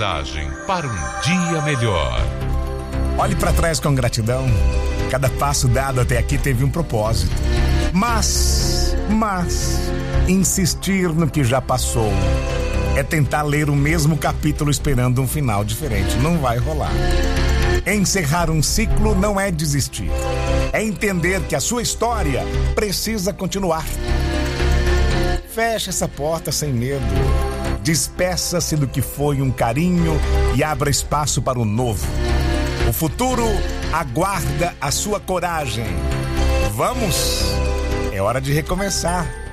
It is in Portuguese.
Mensagem para um dia melhor. Olhe para trás com gratidão. Cada passo dado até aqui teve um propósito. Mas insistir no que já passou é tentar ler o mesmo capítulo esperando um final diferente. Não vai rolar. Encerrar um ciclo não é desistir. É entender que a sua história precisa continuar. Feche essa porta sem medo. Despeça-se do que foi um carinho e abra espaço para o novo. O futuro aguarda a sua coragem. Vamos! É hora de recomeçar.